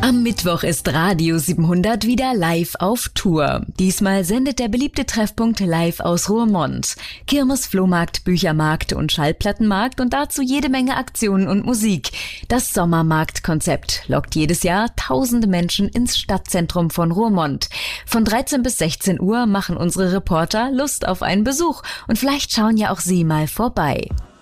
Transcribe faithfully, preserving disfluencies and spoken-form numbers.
Am Mittwoch ist Radio siebenhundert wieder live auf Tour. Diesmal sendet der beliebte Treffpunkt live aus Roermond. Kirmes, Flohmarkt, Büchermarkt und Schallplattenmarkt und dazu jede Menge Aktionen und Musik. Das Sommermarktkonzept lockt jedes Jahr tausende Menschen ins Stadtzentrum von Roermond. Von dreizehn bis sechzehn Uhr machen unsere Reporter Lust auf einen Besuch und vielleicht schauen ja auch Sie mal vorbei.